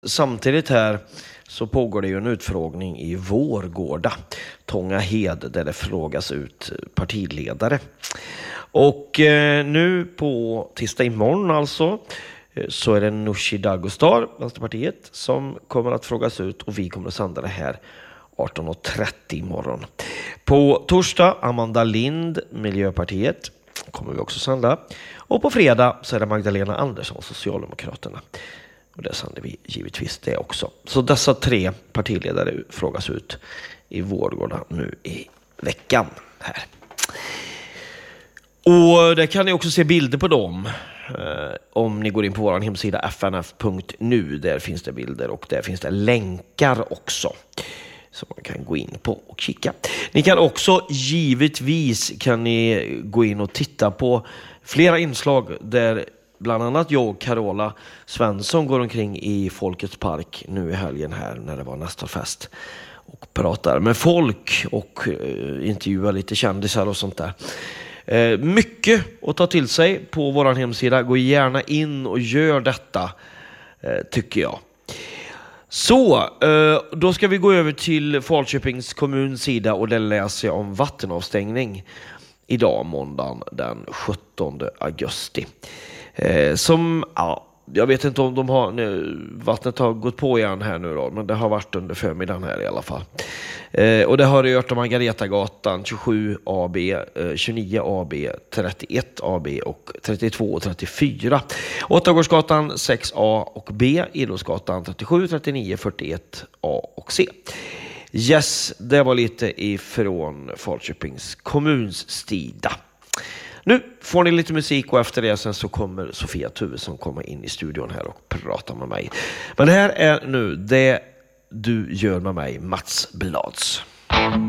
Samtidigt här så pågår det ju en utfrågning i Vårgårda, Tångahed, där det frågas ut partiledare. Och nu på tisdag imorgon alltså så är det Nooshi Dadgostar, Vänsterpartiet, som kommer att frågas ut och vi kommer att sända det här 18.30 imorgon. På torsdag Amanda Lind, Miljöpartiet, kommer vi också sända. Och på fredag så är det Magdalena Andersson, Socialdemokraterna. Och där sänder vi givetvis det också. Så dessa 3 partiledare frågas ut i Vårgårda nu i veckan här. Och där kan ni också se bilder på dem om ni går in på vår hemsida fnf.nu. Där finns det bilder och där finns det länkar också som man kan gå in på och kika. Ni kan också givetvis gå in och titta på flera inslag där bland annat jag och Carola Svensson går omkring i Folkets park nu i helgen här när det var Nestorfest och pratar med folk och intervjuar lite kändisar och sånt där. Mycket att ta till sig på vår hemsida. Gå gärna in och gör detta, tycker jag. Så, då ska vi gå över till Falköpings kommuns sida och där läser jag om vattenavstängning idag, måndagen den 17 augusti. Jag vet inte om vattnet har gått på igen här nu då, men det har varit under förmiddagen här i alla fall. Och det har rört om Margaretagatan 27 AB, 29 AB, 31 AB och 32 och 34. Åttagårdsgatan 6A och B, Idrottsgatan 37, 39, 41 A och C. Yes, det var lite ifrån Falköpings kommuns sida. Nu får ni lite musik och efter det sen så kommer Sofia Tuvesson komma in i studion här och prata med mig. Men det här är nu Det du gör med mig, Mats Blads.